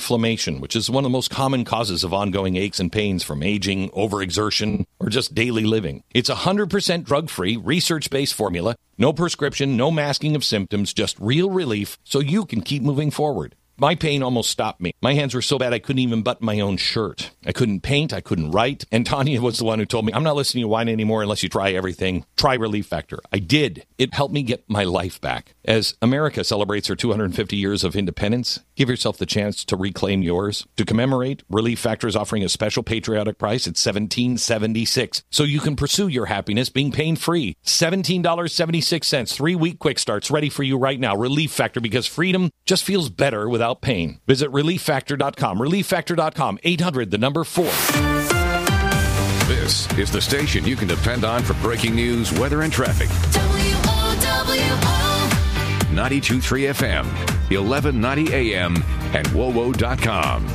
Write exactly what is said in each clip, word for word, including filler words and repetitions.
inflammation, which is one of the most common causes of ongoing aches and pains from aging, overexertion, or just daily living. It's a one hundred percent drug-free, research-based formula, no prescription, no masking of symptoms, just real relief so you can keep moving forward. My pain almost stopped me. My hands were so bad I couldn't even button my own shirt. I couldn't paint. I couldn't write. And Tanya was the one who told me, I'm not listening to you whine anymore unless you try everything. Try Relief Factor. I did. It helped me get my life back. As America celebrates her two hundred fifty years of independence, give yourself the chance to reclaim yours. To commemorate, Relief Factor is offering a special patriotic price at seventeen dollars and seventy-six cents, so you can pursue your happiness being pain-free. seventeen dollars and seventy-six cents. Three-week quick starts ready for you right now. Relief Factor, because freedom just feels better without pain. Visit relief factor dot com. relief factor dot com. eight hundred, the number four. This is the station you can depend on for breaking news, weather, and traffic. W O W O ninety-two point three F M, eleven ninety A M, and W O W O dot com.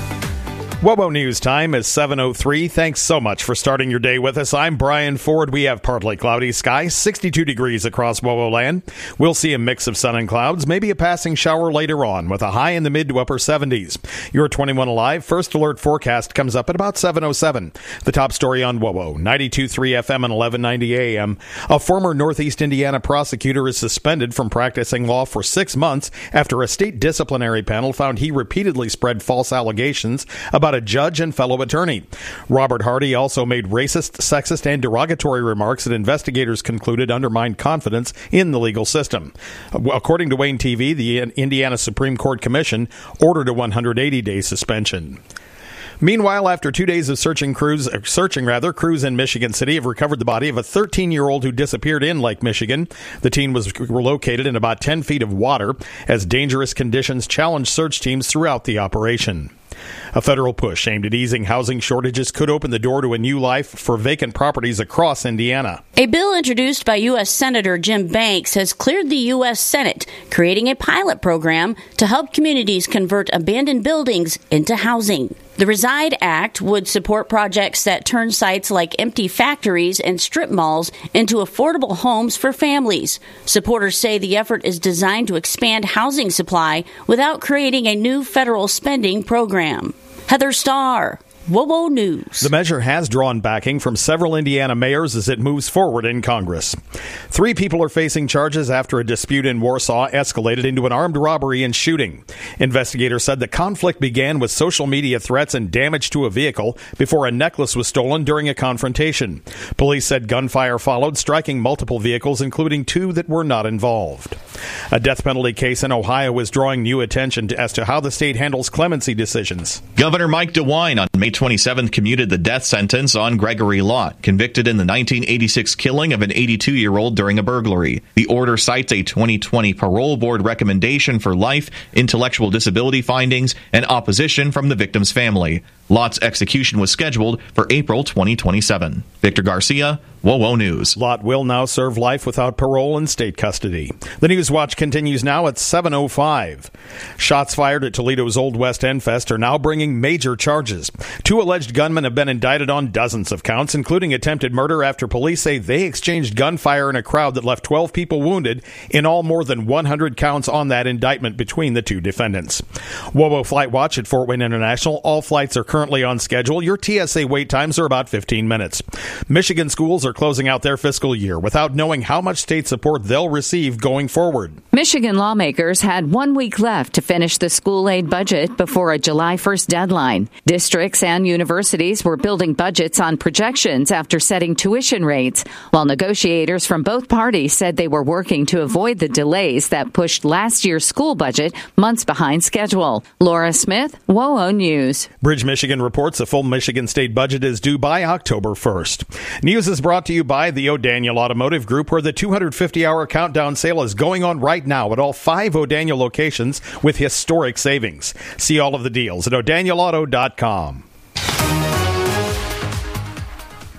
W O W O News time is seven oh three. Thanks so much for starting your day with us. I'm Brian Ford. We have partly cloudy skies, sixty-two degrees across W O W O land. We'll see a mix of sun and clouds, maybe a passing shower later on with a high in the mid to upper seventies. Your twenty-one Alive First Alert forecast comes up at about seven oh seven. The top story on W O W O, ninety-two point three F M and eleven ninety A M. A former Northeast Indiana prosecutor is suspended from practicing law for six months after a state disciplinary panel found he repeatedly spread false allegations about a judge and fellow attorney. Robert Hardy also made racist, sexist, and derogatory remarks that investigators concluded undermined confidence in the legal system. According to Wayne T V, the Indiana Supreme Court Commission ordered a one hundred eighty day suspension. Meanwhile, after two days of searching, crews, searching rather, crews in Michigan City have recovered the body of a thirteen-year-old who disappeared in Lake Michigan. The teen was located in about ten feet of water as dangerous conditions challenged search teams throughout the operation. A federal push aimed at easing housing shortages could open the door to a new life for vacant properties across Indiana. A bill introduced by U S Senator Jim Banks has cleared the U S Senate, creating a pilot program to help communities convert abandoned buildings into housing. The Reside Act would support projects that turn sites like empty factories and strip malls into affordable homes for families. Supporters say the effort is designed to expand housing supply without creating a new federal spending program. Heather Starr, W O W O News. The measure has drawn backing from several Indiana mayors as it moves forward in Congress. Three people are facing charges after a dispute in Warsaw escalated into an armed robbery and shooting. Investigators said the conflict began with social media threats and damage to a vehicle before a necklace was stolen during a confrontation. Police said gunfire followed, striking multiple vehicles, including two that were not involved. A death penalty case in Ohio is drawing new attention to, as to how the state handles clemency decisions. Governor Mike DeWine on May twenty-seventh commuted the death sentence on Gregory Lott, convicted in the nineteen eighty-six killing of an eighty-two-year-old during a burglary. The order cites a twenty twenty parole board recommendation for life, intellectual disability findings, and opposition from the victim's family. Lott's execution was scheduled for April twenty twenty-seven. Victor Garcia, W O W O News. Lott will now serve life without parole in state custody. The News Watch continues now at seven oh five. Shots fired at Toledo's Old West End Fest are now bringing major charges. Two alleged gunmen have been indicted on dozens of counts, including attempted murder, after police say they exchanged gunfire in a crowd that left twelve people wounded. In all, more than one hundred counts on that indictment between the two defendants. W O W O Flight Watch at Fort Wayne International. All flights are currently on schedule. Your T S A wait times are about fifteen minutes. Michigan schools are closing out their fiscal year without knowing how much state support they'll receive going forward. Michigan lawmakers had one week left to finish the school aid budget before a July first deadline. Districts and universities were building budgets on projections after setting tuition rates, while negotiators from both parties said they were working to avoid the delays that pushed last year's school budget months behind schedule. Laura Smith, W O W O News. Bridge, Michigan reports a full Michigan state budget is due by October first. News is brought to you by the O'Daniel Automotive Group, where the two hundred fifty hour countdown sale is going on right now at all five O'Daniel locations with historic savings. See all of the deals at o'daniel auto dot com.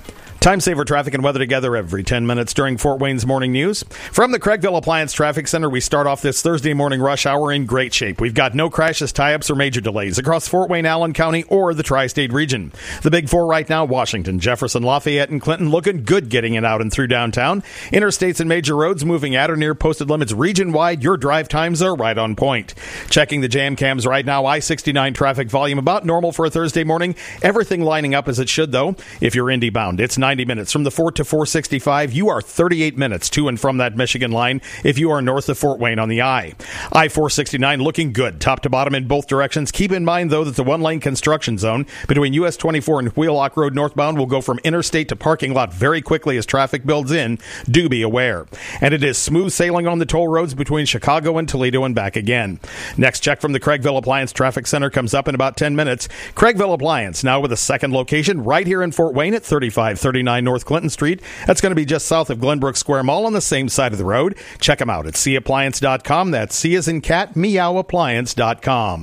Time saver traffic and weather together every ten minutes during Fort Wayne's Morning News. From the Craigville Appliance Traffic Center, we start off this Thursday morning rush hour in great shape. We've got no crashes, tie-ups, or major delays across Fort Wayne, Allen County, or the tri-state region. The big four right now, Washington, Jefferson, Lafayette, and Clinton looking good getting it out and through downtown. Interstates and major roads moving at or near posted limits region-wide. Your drive times are right on point. Checking the jam cams right now, I sixty-nine traffic volume about normal for a Thursday morning. Everything lining up as it should, though. If you're Indy bound, it's ninety minutes from the Fort to four sixty-five. You are thirty-eight minutes to and from that Michigan line if you are north of Fort Wayne on the I. I four sixty-nine looking good, top to bottom in both directions. Keep in mind, though, that the one-lane construction zone between U S twenty-four and Wheelock Road northbound will go from interstate to parking lot very quickly as traffic builds in. Do be aware. And it is smooth sailing on the toll roads between Chicago and Toledo and back again. Next check from the Craigville Appliance Traffic Center comes up in about ten minutes. Craigville Appliance, now with a second location right here in Fort Wayne at thirty-five thirty-nine North Clinton Street. That's going to be just south of Glenbrook Square Mall on the same side of the road. Check them out at c appliance dot com. That's C as in cat, meow appliance dot com.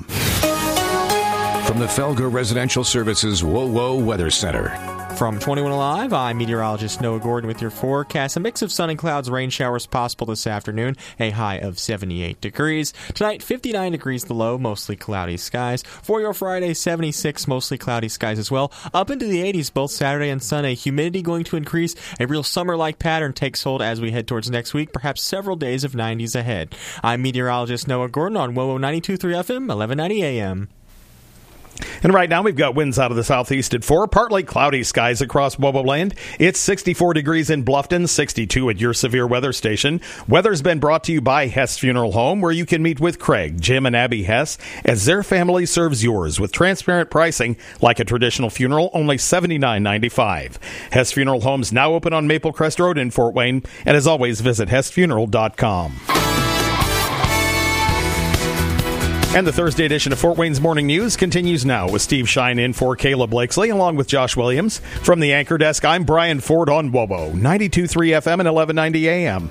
From the Felger Residential Services WOWO Weather Center. From twenty-one Alive, I'm meteorologist Noah Gordon with your forecast. A mix of sun and clouds, rain showers possible this afternoon, a high of seventy-eight degrees. Tonight, fifty-nine degrees the low, mostly cloudy skies. For your Friday, seventy-six, mostly cloudy skies as well. Up into the eighties both Saturday and Sunday. Humidity going to increase. A real summer-like pattern takes hold as we head towards next week, perhaps several days of nineties ahead. I'm meteorologist Noah Gordon on WOWO ninety-two point three F M, eleven ninety A M. And right now we've got winds out of the southeast at four, partly cloudy skies across WOWO land. It's sixty-four degrees in Bluffton, sixty-two at your severe weather station. Weather's been brought to you by Hess Funeral Home, where you can meet with Craig, Jim, and Abby Hess as their family serves yours with transparent pricing like a traditional funeral, only seventy-nine ninety-five. Hess Funeral Home's now open on Maple Crest Road in Fort Wayne, and as always, visit hess funeral dot com. And the Thursday edition of Fort Wayne's Morning News continues now with Steve Shine in for Kayla Blakesley, along with Josh Williams. From the anchor desk, I'm Brian Ford on WOWO, ninety-two point three F M and eleven ninety A M.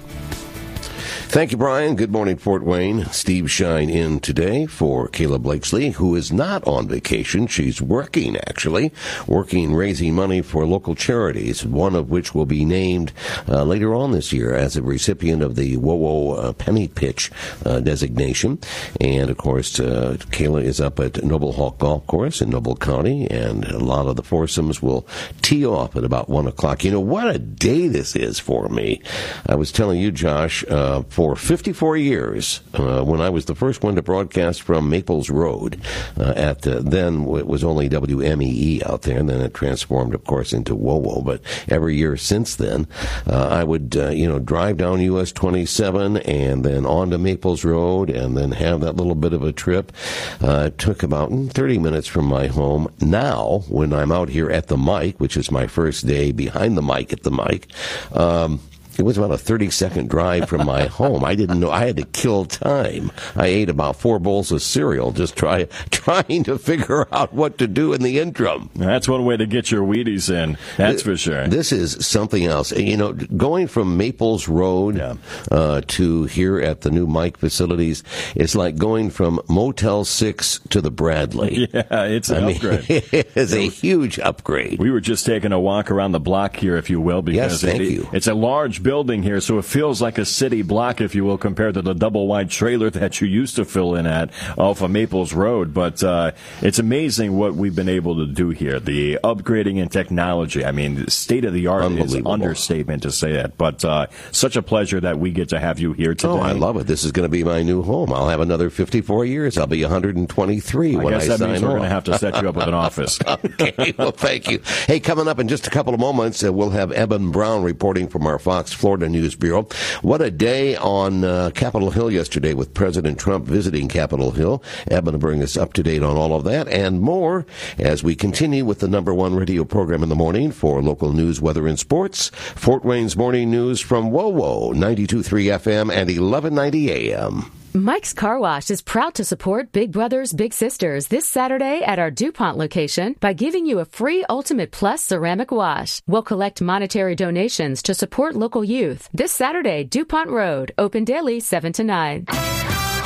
Thank you, Brian. Good morning, Fort Wayne. Steve Shine in today for Kayla Blakesley, who is not on vacation. She's working, actually, working, raising money for local charities, one of which will be named uh, later on this year as a recipient of the WOWO uh, Penny Pitch uh, designation. And, of course, uh, Kayla is up at Noble Hawk Golf Course in Noble County, and a lot of the foursomes will tee off at about one o'clock. You know, what a day this is for me. I was telling you, Josh, uh, for For fifty-four years, uh, when I was the first one to broadcast from Maples Road, uh, at uh, then it was only W M E E out there, and then it transformed, of course, into WOWO. But every year since then, uh, I would, uh, you know, drive down U S twenty-seven and then on to Maples Road, and then have that little bit of a trip. Uh, it took about thirty minutes from my home. Now, when I'm out here at the mic, which is my first day behind the mic at the mic, um, it was about a thirty-second drive from my home. I didn't know. I had to kill time. I ate about four bowls of cereal just try, trying to figure out what to do in the interim. That's one way to get your Wheaties in. That's for sure. This is something else. You know, going from Maples Road yeah. uh, to here at the new Mike facilities, it's like going from Motel six to the Bradley. Yeah, it's an I upgrade. Mean, it's a huge upgrade. We were just taking a walk around the block here, if you will, because yes, thank it, you. it's a large building here, so it feels like a city block, if you will, compared to the double-wide trailer that you used to fill in at off of Maples Road. But uh, it's amazing what we've been able to do here. The upgrading in technology, I mean, state-of-the-art is an understatement to say it. But uh, such a pleasure that we get to have you here today. Oh, I love it. This is going to be my new home. I'll have another fifty-four years. I'll be one hundred twenty-three I when I sign off. I guess that means we're off. going to have to set you up with an office. Okay, well, thank you. Hey, coming up in just a couple of moments, uh, we'll have Eben Brown reporting from our Fox Florida News Bureau. What a day on uh, Capitol Hill yesterday with President Trump visiting Capitol Hill. Eben will bring us up to date on all of that and more as we continue with the number one radio program in the morning for local news, weather, and sports. Fort Wayne's Morning News from WOWO, ninety-two point three F M and eleven ninety A M. Mike's Car Wash is proud to support Big Brothers Big Sisters this Saturday at our DuPont location by giving you a free Ultimate Plus ceramic wash. We'll collect monetary donations to support local youth. This Saturday, DuPont Road, open daily seven to nine.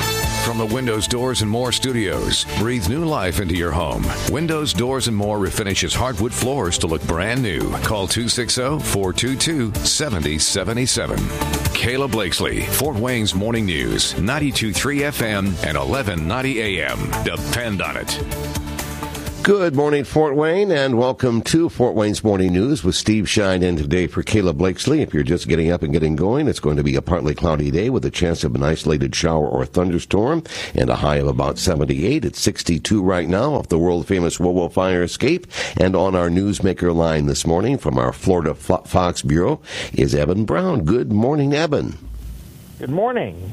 From the Windows, Doors, and More studios, breathe new life into your home. Windows, Doors, and More refinishes hardwood floors to look brand new. Call two six zero, four two two, seven zero seven seven. Kayla Blakesley, Fort Wayne's Morning News, ninety-two point three F M and eleven ninety A M. Depend on it. Good morning, Fort Wayne, and welcome to Fort Wayne's Morning News with Steve Shine in today for Kayla Blakesley. If you're just getting up and getting going, it's going to be a partly cloudy day with a chance of an isolated shower or thunderstorm and a high of about seventy-eight. It's sixty-two right now off the world-famous WOWO fire escape. And on our newsmaker line this morning from our Florida Fox Bureau is Eben Brown. Good morning, Eben. Good morning.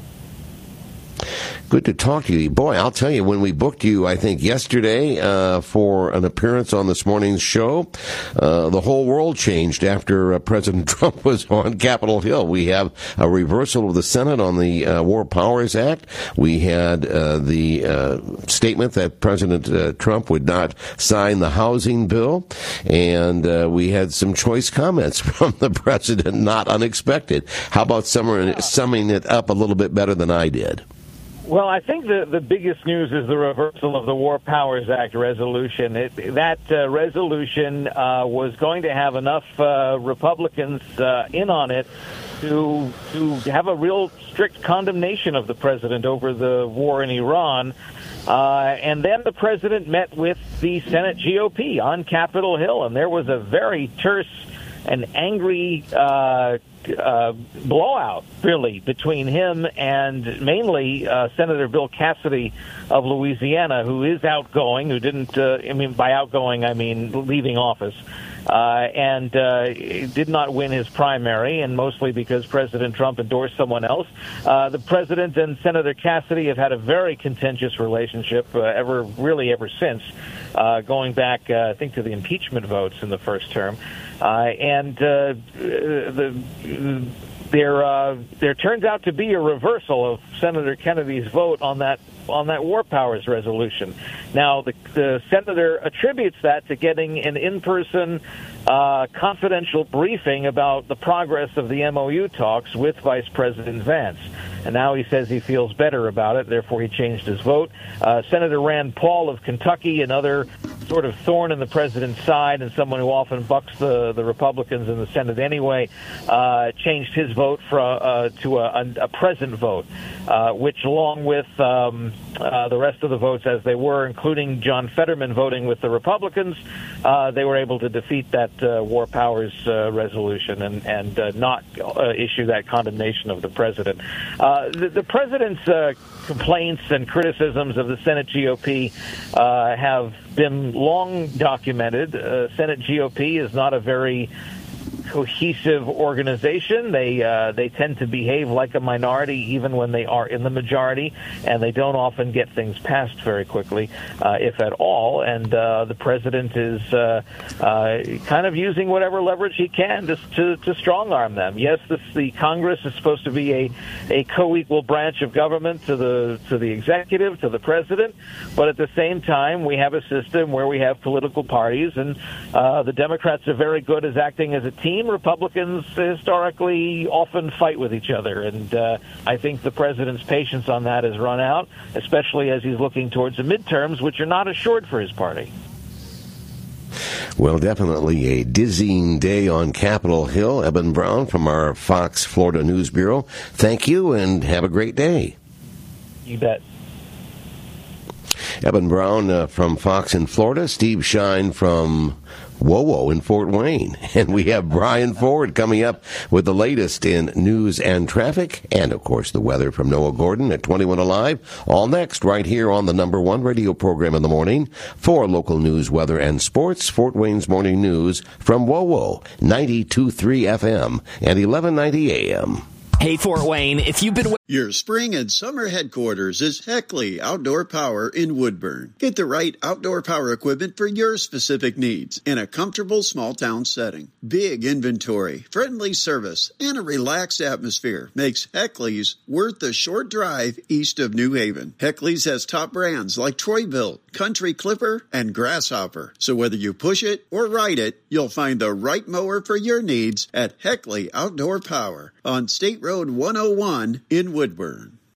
Good to talk to you. Boy, I'll tell you, when we booked you, I think yesterday, uh, for an appearance on this morning's show, uh, the whole world changed after uh, President Trump was on Capitol Hill. We have a reversal of the Senate on the uh, War Powers Act. We had uh, the uh, statement that President uh, Trump would not sign the housing bill, and uh, we had some choice comments from the president, not unexpected. How about summing, summing it up a little bit better than I did? Well, I think the, the biggest news is the reversal of the War Powers Act resolution. It, that uh, resolution uh, was going to have enough uh, Republicans uh, in on it to to have a real strict condemnation of the president over the war in Iran. Uh, and then the president met with the Senate G O P on Capitol Hill, and there was a very terse and angry uh Uh, blowout, really, between him and mainly uh, Senator Bill Cassidy of Louisiana, who is outgoing, who didn't, uh, I mean, by outgoing, I mean leaving office, uh, and uh, did not win his primary, and mostly because President Trump endorsed someone else. Uh, the president and Senator Cassidy have had a very contentious relationship uh, ever, really ever since, uh, going back, uh, I think, to the impeachment votes in the first term. Uh, and uh, the, there, uh, there turns out to be a reversal of Senator Kennedy's vote on that on that War Powers resolution. Now, the, the senator attributes that to getting an in-person uh, confidential briefing about the progress of the M O U talks with Vice President Vance. And now he says he feels better about it, therefore he changed his vote. Uh, Senator Rand Paul of Kentucky, another sort of thorn in the president's side and someone who often bucks the, the Republicans in the Senate anyway, uh, changed his vote for, uh, to a, a present vote, uh, which along with um, uh, the rest of the votes as they were, including John Fetterman voting with the Republicans, uh, they were able to defeat that uh, War Powers uh, resolution and, and uh, not uh, issue that condemnation of the president. Uh, the, the president's uh, complaints and criticisms of the Senate G O P uh, have been long documented. Uh, Senate G O P is not a very cohesive organization. They uh, they tend to behave like a minority even when they are in the majority, and they don't often get things passed very quickly, uh, if at all. And uh, the president is uh, uh, kind of using whatever leverage he can to to, to strong-arm them. Yes, this, the Congress is supposed to be a, a co-equal branch of government to the to the executive, to the president, but at the same time, we have a system where we have political parties, and uh, the Democrats are very good at acting as a team. Republicans historically often fight with each other, and uh, I think the president's patience on that has run out, especially as he's looking towards the midterms, which are not assured for his party. Well, definitely a dizzying day on Capitol Hill. Eben Brown from our Fox Florida News Bureau. Thank you, and have a great day. You bet. Eben Brown uh, from Fox in Florida. Steve Shine from WOWO in Fort Wayne. And we have Brian Ford coming up with the latest in news and traffic, and, of course, the weather from Noah Gordon at twenty-one Alive. All next, right here on the number one radio program in the morning for local news, weather, and sports, Fort Wayne's Morning News from WOWO, ninety-two point three F M and eleven ninety A M. Hey, Fort Wayne, if you've been... Your spring and summer headquarters is Heckley Outdoor Power in Woodburn. Get the right outdoor power equipment for your specific needs in a comfortable small town setting. Big inventory, friendly service, and a relaxed atmosphere makes Heckley's worth the short drive east of New Haven. Heckley's has top brands like Troy-Bilt, Country Clipper, and Grasshopper. So whether you push it or ride it, you'll find the right mower for your needs at Heckley Outdoor Power on State Road one oh one in Woodburn.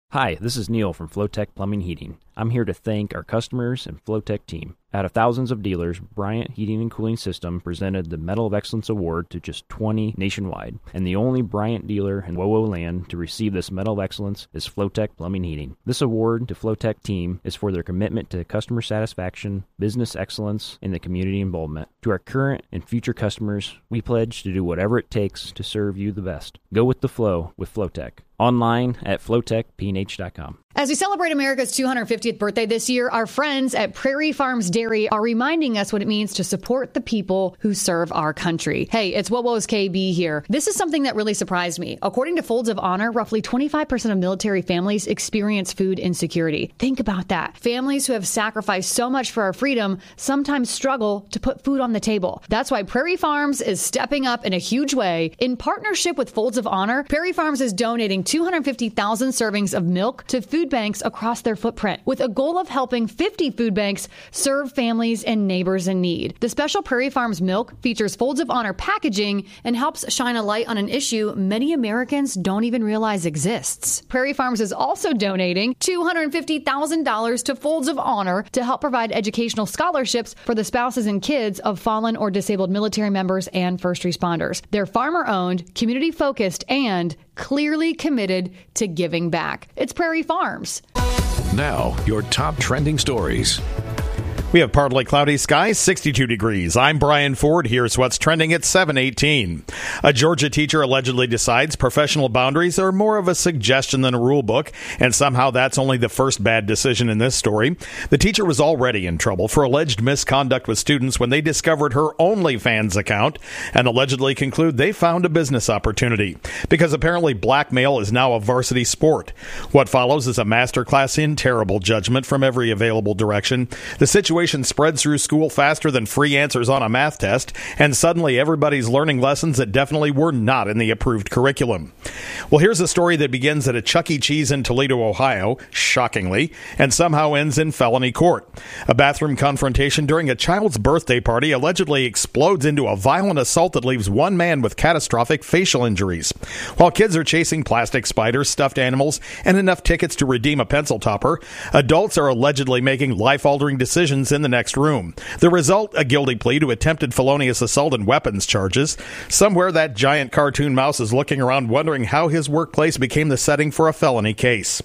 Hi, this is Neil from Flowtech Plumbing Heating. I'm here to thank our customers and Flowtech team. Out of thousands of dealers, Bryant Heating and Cooling System presented the Medal of Excellence Award to just twenty nationwide, and the only Bryant dealer in WoWo land to receive this Medal of Excellence is Flowtech Plumbing Heating. This award to Flowtech team is for their commitment to customer satisfaction, business excellence, and the community involvement. To our current and future customers, we pledge to do whatever it takes to serve you the best. Go with the flow with Flowtech. Online at flowtech p n h dot com. As we celebrate America's two hundred fiftieth birthday this year, our friends at Prairie Farms Dairy are reminding us what it means to support the people who serve our country. Hey, it's WoWo's K B here. This is something that really surprised me. According to Folds of Honor, roughly twenty-five percent of military families experience food insecurity. Think about that. Families who have sacrificed so much for our freedom sometimes struggle to put food on the table. That's why Prairie Farms is stepping up in a huge way. In partnership with Folds of Honor, Prairie Farms is donating two hundred fifty thousand servings of milk to food banks across their footprint, with a goal of helping fifty food banks serve families and neighbors in need. The special Prairie Farms milk features Folds of Honor packaging and helps shine a light on an issue many Americans don't even realize exists. Prairie Farms is also donating two hundred fifty thousand dollars to Folds of Honor to help provide educational scholarships for the spouses and kids of fallen or disabled military members and first responders. They're farmer-owned, community-focused, and clearly committed to giving back. It's Prairie Farms. Now, your top trending stories. We have partly cloudy skies, sixty-two degrees. I'm Brian Ford. Here's what's trending at seven eighteen. A Georgia teacher allegedly decides professional boundaries are more of a suggestion than a rule book, and somehow that's only the first bad decision in this story. The teacher was already in trouble for alleged misconduct with students when they discovered her OnlyFans account and allegedly conclude they found a business opportunity, because apparently blackmail is now a varsity sport. What follows is a masterclass in terrible judgment from every available direction. The situation spreads through school faster than free answers on a math test, and suddenly everybody's learning lessons that definitely were not in the approved curriculum. Well, here's a story that begins at a Chuck E. Cheese in Toledo, Ohio, shockingly, and somehow ends in felony court. A bathroom confrontation during a child's birthday party allegedly explodes into a violent assault that leaves one man with catastrophic facial injuries. While kids are chasing plastic spiders, stuffed animals, and enough tickets to redeem a pencil topper, adults are allegedly making life-altering decisions in the next room. The result, a guilty plea to attempted felonious assault and weapons charges. Somewhere that giant cartoon mouse is looking around wondering how his workplace became the setting for a felony case.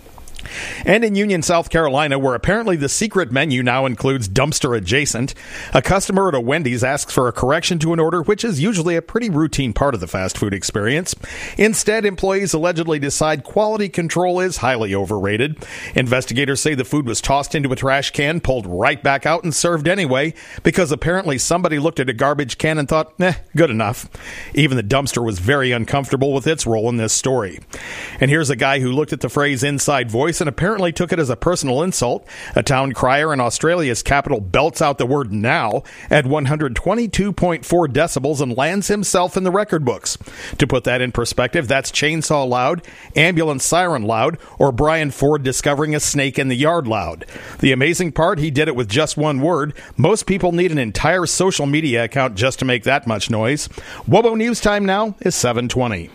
And in Union, South Carolina, where apparently the secret menu now includes dumpster adjacent, a customer at a Wendy's asks for a correction to an order, which is usually a pretty routine part of the fast food experience. Instead, employees allegedly decide quality control is highly overrated. Investigators say the food was tossed into a trash can, pulled right back out, and served anyway, because apparently somebody looked at a garbage can and thought, eh, good enough. Even the dumpster was very uncomfortable with its role in this story. And here's a guy who looked at the phrase inside voice and apparently took it as a personal insult. A town crier in Australia's capital belts out the word now at one hundred twenty-two point four decibels and lands himself in the record books. To put that in perspective, that's chainsaw loud, ambulance siren loud, or Brian Ford discovering a snake in the yard loud. The amazing part, he did it with just one word. Most people need an entire social media account just to make that much noise. WoWo News Time now is seven twenty.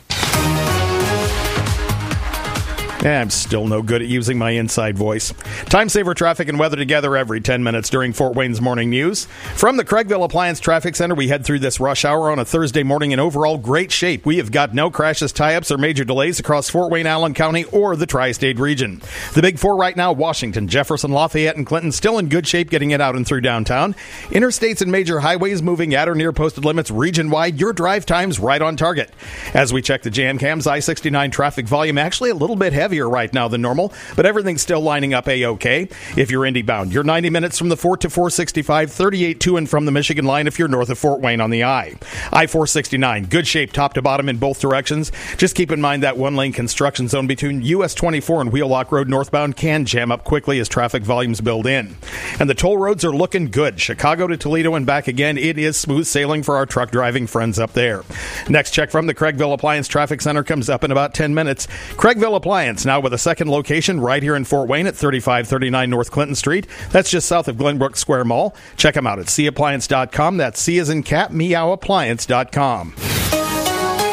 Yeah, I'm still no good at using my inside voice. Time saver traffic and weather together every ten minutes during Fort Wayne's morning news. From the Craigville Appliance Traffic Center, we head through this rush hour on a Thursday morning in overall great shape. We have got no crashes, tie-ups, or major delays across Fort Wayne, Allen County, or the tri-state region. The big four right now, Washington, Jefferson, Lafayette, and Clinton, still in good shape getting it out and through downtown. Interstates and major highways moving at or near posted limits region-wide. Your drive time's right on target. As we check the jam cams, I sixty-nine traffic volume actually a little bit heavier right now than normal, but everything's still lining up A-OK. If you're Indy bound, you're ninety minutes from the Fort to four sixty-five, thirty-eight to and from the Michigan line if you're north of Fort Wayne on the I. I four sixty-nine, good shape top to bottom in both directions. Just keep in mind that one-lane construction zone between U S twenty-four and Wheelock Road northbound can jam up quickly as traffic volumes build in. And the toll roads are looking good. Chicago to Toledo and back again, it is smooth sailing for our truck driving friends up there. Next check from the Craigville Appliance Traffic Center comes up in about ten minutes. Craigville Appliance, now with a second location right here in Fort Wayne at thirty-five thirty-nine North Clinton Street. That's just south of Glenbrook Square Mall. Check them out at c appliance dot com. That's C as in cat, meow appliance dot com.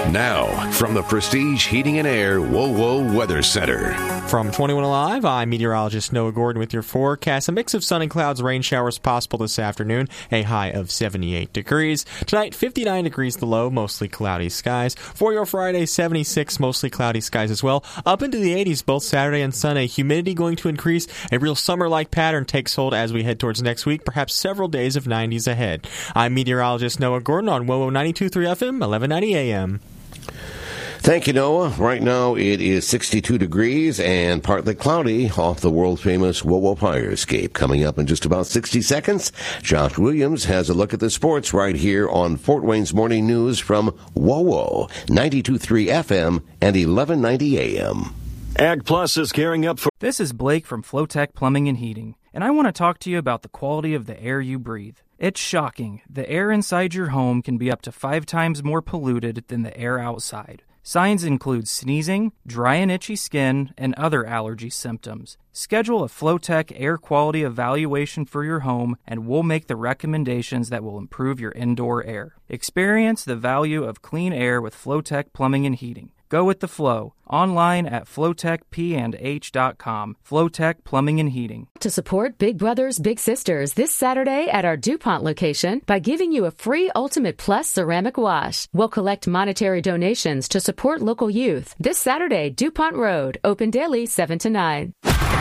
Now, from the Prestige Heating and Air WoWo Weather Center. From twenty-one Alive, I'm meteorologist Noah Gordon with your forecast. A mix of sun and clouds, rain showers possible this afternoon, a high of seventy-eight degrees. Tonight, fifty-nine degrees the low, mostly cloudy skies. For your Friday, seventy-six, mostly cloudy skies as well. Up into the eighties both Saturday and Sunday. Humidity going to increase. A real summer-like pattern takes hold as we head towards next week, perhaps several days of nineties ahead. I'm meteorologist Noah Gordon on WoWo ninety-two point three F M, eleven ninety A M. Thank you, Noah. Right now it is sixty-two degrees and partly cloudy off the world-famous WoWo Fire Escape. Coming up in just about sixty seconds, Josh Williams has a look at the sports right here on Fort Wayne's Morning News from WoWo ninety-two point three F M and eleven ninety A M. Ag Plus is gearing up for... This is Blake from Flowtech Plumbing and Heating, and I want to talk to you about the quality of the air you breathe. It's shocking. The air inside your home can be up to five times more polluted than the air outside. Signs include sneezing, dry and itchy skin, and other allergy symptoms. Schedule a Flowtech air quality evaluation for your home, and we'll make the recommendations that will improve your indoor air. Experience the value of clean air with Flowtech Plumbing and Heating. Go with the flow. Online at flowtech p and h dot com. Flowtech Plumbing and Heating. To support Big Brothers Big Sisters this Saturday at our DuPont location by giving you a free Ultimate Plus ceramic wash. We'll collect monetary donations to support local youth. This Saturday, DuPont Road, open daily seven to nine.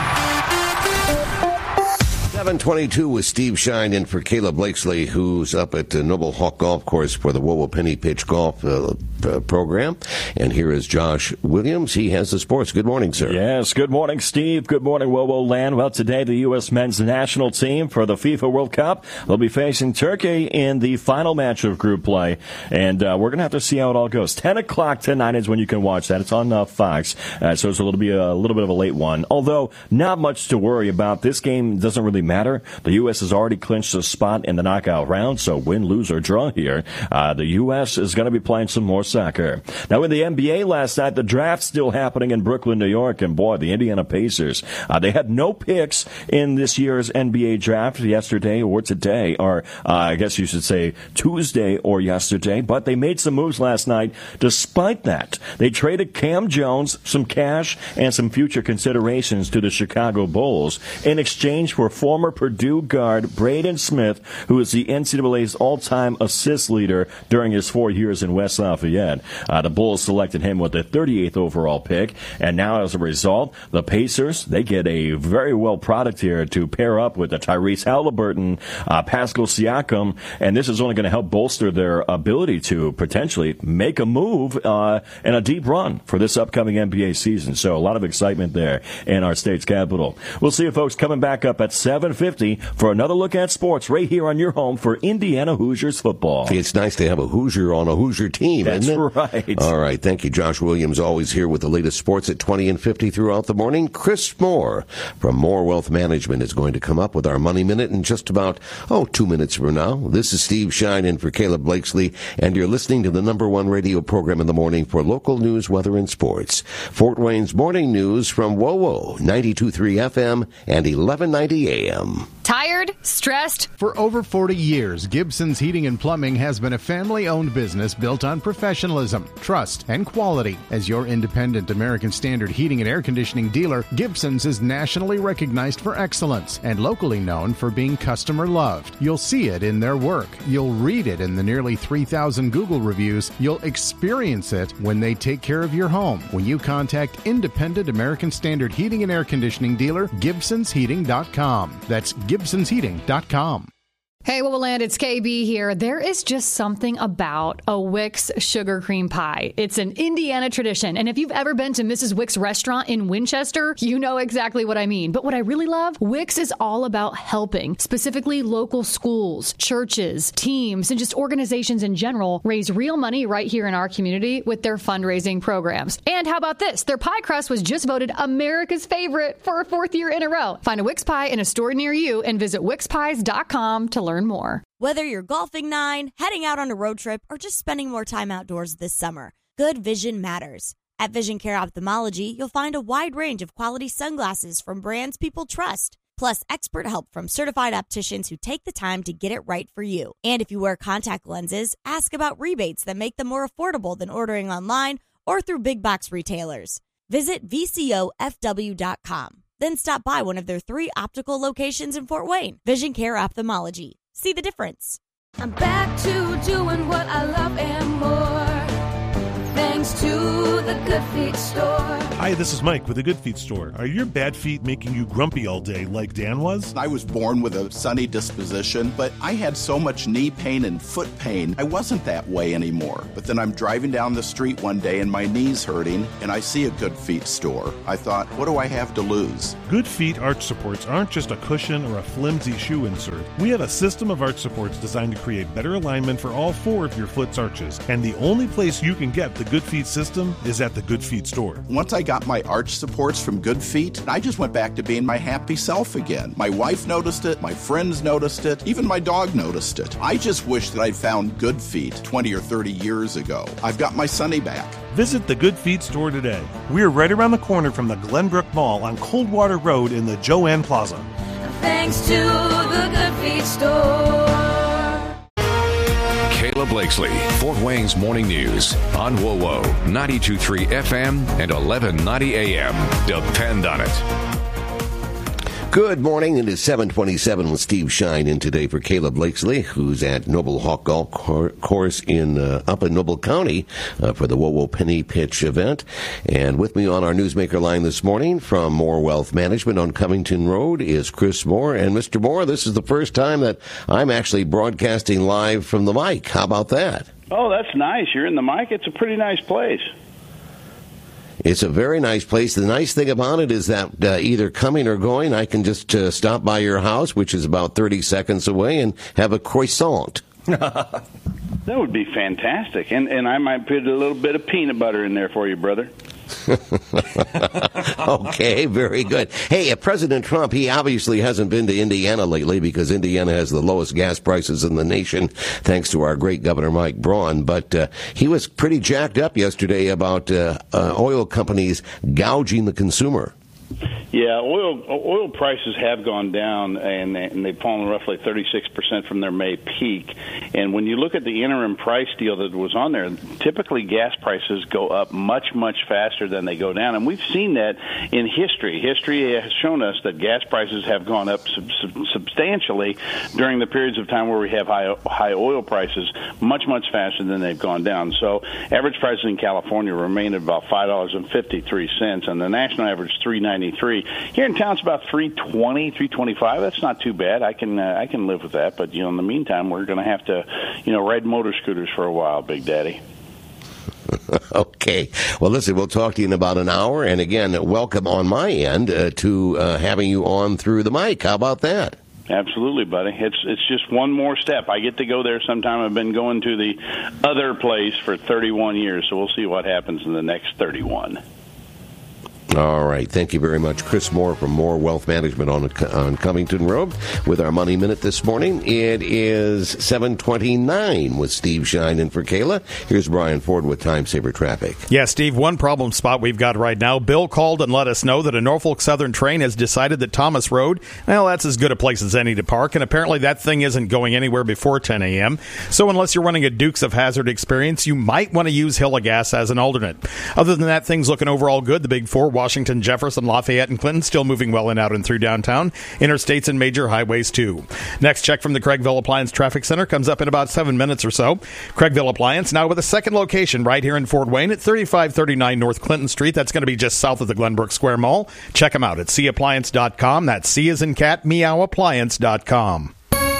seven twenty-two with Steve Shine in for Caleb Blakesley, who's up at uh, Noble Hawk Golf Course for the WoWo Penny Pitch Golf uh, uh, program. And here is Josh Williams. He has the sports. Good morning, sir. Yes, good morning, Steve. Good morning, WoWo Land. Well, today the U S men's national team for the FIFA World Cup will be facing Turkey in the final match of group play. And uh, we're going to have to see how it all goes. ten o'clock tonight is when you can watch that. It's on uh, Fox. Uh, so it's a little, be a little bit of a late one. Although, not much to worry about. This game doesn't really matter. The U S has already clinched a spot in the knockout round, so win, lose, or draw here. Uh, the U S is going to be playing some more soccer. Now, in the N B A last night, the draft's still happening in Brooklyn, New York, and boy, the Indiana Pacers, uh, they had no picks in this year's N B A draft yesterday or today, or uh, I guess you should say Tuesday or yesterday, but they made some moves last night despite that. They traded Cam Jones, some cash, and some future considerations to the Chicago Bulls in exchange for former Purdue guard Braden Smith, who is the N C double A's all-time assist leader during his four years in West Lafayette. Uh, the Bulls selected him with the thirty-eighth overall pick, and now as a result, the Pacers, they get a very well product here to pair up with the Tyrese Halliburton, uh, Pascal Siakam, and this is only going to help bolster their ability to potentially make a move uh, and a deep run for this upcoming N B A season. So a lot of excitement there in our state's capital. We'll see you folks coming back up at seven fifty for another look at sports right here on your home for Indiana Hoosiers football. It's nice to have a Hoosier on a Hoosier team, That's isn't it? right. All right. Thank you, Josh Williams, always here with the latest sports at twenty and fifty throughout the morning. Chris Moore from Moore Wealth Management is going to come up with our Money Minute in just about, oh, two minutes from now. This is Steve Shine in for Caleb Blakesley, and you're listening to the number one radio program in the morning for local news, weather, and sports. Fort Wayne's Morning News from WoWo, ninety-two point three F M and eleven ninety A M. Tired? Stressed? For over forty years, Gibson's Heating and Plumbing has been a family-owned business built on professionalism, trust, and quality. As your independent American Standard heating and air conditioning dealer, Gibson's is nationally recognized for excellence and locally known for being customer-loved. You'll see it in their work. You'll read it in the nearly three thousand Google reviews. You'll experience it when they take care of your home. When you contact independent American Standard heating and air conditioning dealer, Gibsons Heating dot com. That's Gibsons Heating dot com. Hey, WoWo Land, it's K B here. There is just something about a Wix sugar cream pie. It's an Indiana tradition, and if you've ever been to Missus Wix restaurant in Winchester, you know exactly what I mean. But what I really love, Wix is all about helping, specifically local schools, churches, teams, and just organizations in general raise real money right here in our community with their fundraising programs. And how about this? Their pie crust was just voted America's favorite for a fourth year in a row. Find a Wix pie in a store near you and visit wix pies dot com to learn more. Whether you're golfing nine, heading out on a road trip, or just spending more time outdoors this summer, good vision matters. At Vision Care Ophthalmology, you'll find a wide range of quality sunglasses from brands people trust. plus expert help from certified opticians who take the time to get it right for you. And if you wear contact lenses, ask about rebates that make them more affordable than ordering online or through big box retailers. Visit V C O F W dot com. Then stop by one of their three optical locations in Fort Wayne. Vision Care Ophthalmology. See the difference. I'm back to doing what I love and more, thanks to the Good Feet store. Hi, this is Mike with the Good Feet store. Are your bad feet making you grumpy all day like Dan was? I was born with a sunny disposition, but I had so much knee pain and foot pain, I wasn't that way anymore. But then I'm driving down the street one day and my knee's hurting, and I see a Good Feet store. I thought, what do I have to lose? Good Feet arch supports aren't just a cushion or a flimsy shoe insert. We have a system of arch supports designed to create better alignment for all four of your foot's arches. And the only place you can get the Good Feet system is at the Good Feet store. Once I got my arch supports from Good Feet, I just went back to being my happy self again. My wife noticed it, my friends noticed it, even my dog noticed it. I just wish that I'd found Good Feet twenty or thirty years ago. I've got my Sunny back. Visit the Good Feet store today. We're right around the corner from the Glenbrook Mall on Coldwater Road in the Joanne Plaza. Thanks to the Good Feet store. Kayla Blakesley, Fort Wayne's Morning News on W O W O ninety-two point three F M and eleven ninety A M. Depend on it. Good morning. It is seven twenty-seven with Steve Shine in today for Kayla Blakesley, who's at Noble Hawk Golf Course in uh, up in Noble County uh, for the W O W O Penny Pitch event. And with me on our newsmaker line this morning from Moore Wealth Management on Covington Road is Chris Moore. And Mister Moore, this is the first time that I'm actually broadcasting live from the mic. How about that? Oh, that's nice. You're in the mic. It's a pretty nice place. It's a very nice place. The nice thing about it is that uh, either coming or going, I can just uh, stop by your house, which is about thirty seconds away, and have a croissant. That would be fantastic. And and I might put a little bit of peanut butter in there for you, brother. Okay, very good. Hey, uh, President Trump, he obviously hasn't been to Indiana lately because Indiana has the lowest gas prices in the nation, thanks to our great Governor Mike Braun. But uh, he was pretty jacked up yesterday about uh, uh, oil companies gouging the consumer. Yeah, oil oil prices have gone down, and, and they've fallen roughly thirty-six percent from their May peak. And when you look at the interim price deal that was on there, typically gas prices go up much, much faster than they go down. And we've seen that in history. History has shown us that gas prices have gone up sub- sub- substantially during the periods of time where we have high, high oil prices, much, much faster than they've gone down. So average prices in California remain at about five dollars and fifty-three cents, and the national average three ninety-three. Here in town, it's about three twenty, three twenty-five. That's not too bad. I can uh, I can live with that. But you know, in the meantime, we're going to have to, you know, ride motor scooters for a while, Big Daddy. Okay. Well, listen, we'll talk to you in about an hour. And again, welcome on my end uh, to uh, having you on through the mic. How about that? Absolutely, buddy. It's it's just one more step. I get to go there sometime. I've been going to the other place for thirty-one years, so we'll see what happens in the next thirty-one. All right. Thank you very much. Chris Moore from Moore Wealth Management on on Covington Road with our Money Minute this morning. It is seven twenty-nine with Steve Shine in for Kayla. Here's Brian Ford with Time Saver Traffic. Yeah, Steve, one problem spot we've got right now. Bill called and let us know that a Norfolk Southern train has decided that Thomas Road, well, that's as good a place as any to park, and apparently that thing isn't going anywhere before ten a.m. So unless you're running a Dukes of Hazzard experience, you might want to use Hillegas as an alternate. Other than that, things looking overall good. The big four, Washington, Jefferson, Lafayette, and Clinton still moving well in out and through downtown. Interstates and major highways, too. Next check from the Craigville Appliance Traffic Center comes up in about seven minutes or so. Craigville Appliance now with a second location right here in Fort Wayne at thirty-five thirty-nine North Clinton Street. That's going to be just south of the Glenbrook Square Mall. Check them out at c appliance dot com. That's C as in cat, meow appliance dot com.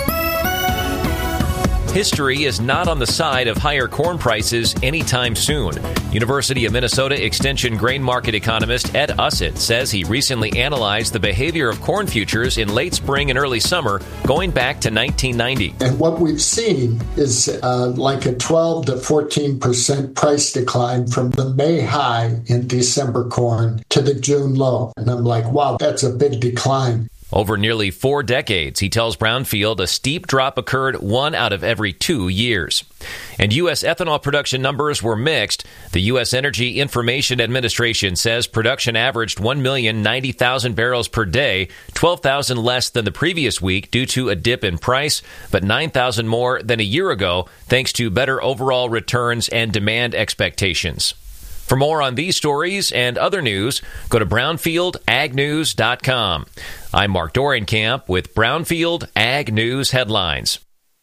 History is not on the side of higher corn prices anytime soon. University of Minnesota Extension grain market economist Ed Ussett says he recently analyzed the behavior of corn futures in late spring and early summer going back to nineteen ninety. And what we've seen is uh, like a twelve to fourteen percent price decline from the May high in December corn to the June low. And I'm like, wow, that's a big decline. Over nearly four decades, he tells Brownfield a steep drop occurred one out of every two years. And U S ethanol production numbers were mixed. The U S Energy Information Administration says production averaged one million ninety thousand barrels per day, twelve thousand less than the previous week due to a dip in price, but nine thousand more than a year ago thanks to better overall returns and demand expectations. For more on these stories and other news, go to brownfield ag news dot com. I'm Mark Dorenkamp with Brownfield Ag News headlines.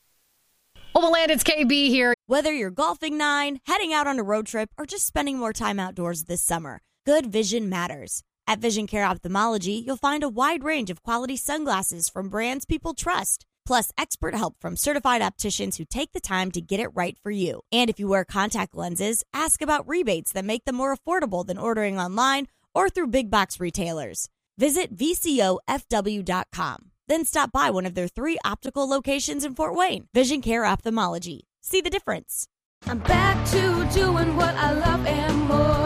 Overland, it's K B here. Whether you're golfing nine, heading out on a road trip, or just spending more time outdoors this summer, good vision matters. At Vision Care Ophthalmology, you'll find a wide range of quality sunglasses from brands people trust, plus expert help from certified opticians who take the time to get it right for you. And if you wear contact lenses, ask about rebates that make them more affordable than ordering online or through big box retailers. Visit V C O F W dot com. Then stop by one of their three optical locations in Fort Wayne. Vision Care Ophthalmology. See the difference. I'm back to doing what I love and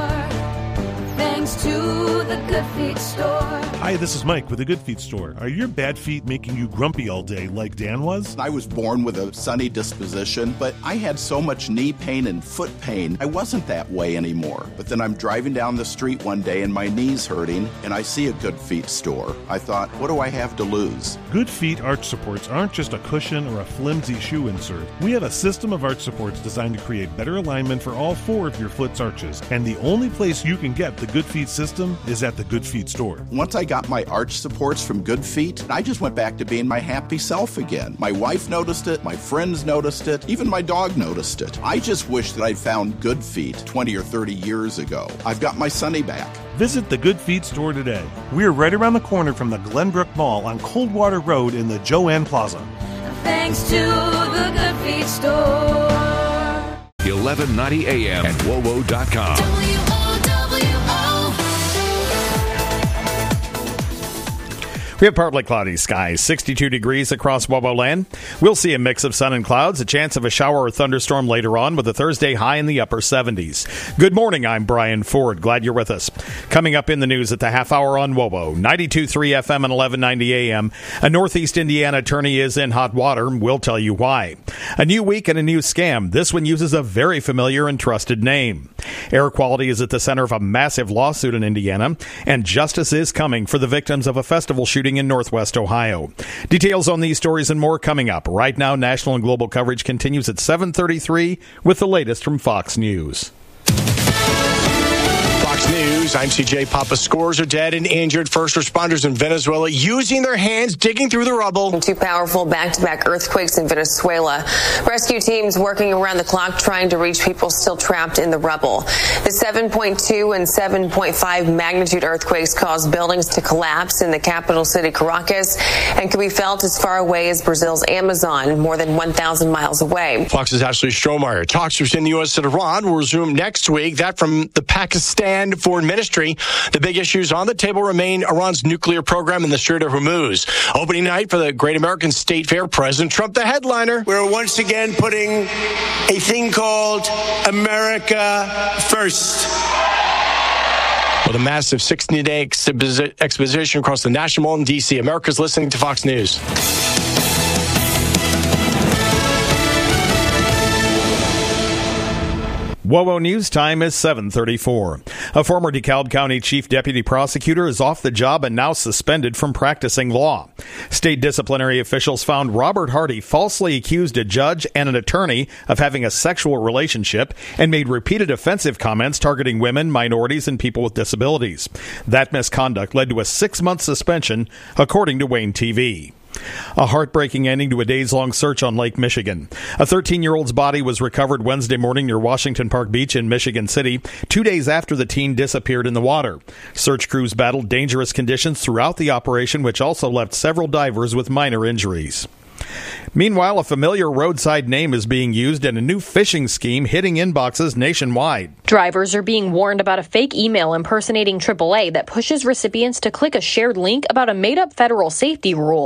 more, thanks to the Good Feet store. Hi, this is Mike with the Good Feet store. Are your bad feet making you grumpy all day like Dan was? I was born with a sunny disposition, but I had so much knee pain and foot pain, I wasn't that way anymore. But then I'm driving down the street one day and my knee's hurting, and I see a Good Feet store. I thought, what do I have to lose? Good Feet arch supports aren't just a cushion or a flimsy shoe insert. We have a system of arch supports designed to create better alignment for all four of your foot's arches. And the only place you can get the Good Feet system is at the Good Feet store. Once I got my arch supports from Good Feet, I just went back to being my happy self again. My wife noticed it, my friends noticed it, even my dog noticed it. I just wish that I'd found Good Feet twenty or thirty years ago. I've got my Sunny back. Visit the Good Feet store today. We're right around the corner from the Glenbrook Mall on Coldwater Road in the Joanne Plaza. Thanks to the Good Feet store. eleven ninety A M at W O W O dot com. W O W O. We have partly cloudy skies, sixty-two degrees across W O W O land. We'll see a mix of sun and clouds, a chance of a shower or thunderstorm later on with a Thursday high in the upper seventies. Good morning, I'm Brian Ford. Glad you're with us. Coming up in the news at the half hour on W O W O, ninety-two point three F M and eleven ninety A M. A Northeast Indiana attorney is in hot water. We'll tell you why. A new week and a new scam. This one uses a very familiar and trusted name. Air quality is at the center of a massive lawsuit in Indiana, and justice is coming for the victims of a festival shooting in Northwest Ohio. Details on these stories and more coming up. Right now, national and global coverage continues at seven thirty-three with the latest from Fox News. Fox News, I'm C J Papa. Scores are dead and injured. First responders in Venezuela using their hands, digging through the rubble. Two powerful back-to-back earthquakes in Venezuela. Rescue teams working around the clock trying to reach people still trapped in the rubble. The seven point two and seven point five magnitude earthquakes caused buildings to collapse in the capital city, Caracas, and can be felt as far away as Brazil's Amazon, more than one thousand miles away. Fox's Ashley Strohmeyer. Talks between the U S and Iran will resume next week. That from the Pakistan Foreign Ministry. The big issues on the table remain Iran's nuclear program in the Strait of Hormuz. Opening night for the Great American State Fair. President Trump, the headliner. We're once again putting a thing called America First. With a massive sixty-day exhibi- exposition across the National Mall in D C. America's listening to Fox News. W O W O News time is seven thirty-four. A former DeKalb County Chief Deputy Prosecutor is off the job and now suspended from practicing law. State disciplinary officials found Robert Hardy falsely accused a judge and an attorney of having a sexual relationship and made repeated offensive comments targeting women, minorities, and people with disabilities. That misconduct led to a six-month suspension, according to Wayne T V. A heartbreaking ending to a days-long search on Lake Michigan. A thirteen-year-old's body was recovered Wednesday morning near Washington Park Beach in Michigan City, two days after the teen disappeared in the water. Search crews battled dangerous conditions throughout the operation, which also left several divers with minor injuries. Meanwhile, a familiar roadside name is being used in a new phishing scheme hitting inboxes nationwide. Drivers are being warned about a fake email impersonating triple A that pushes recipients to click a shared link about a made-up federal safety rule.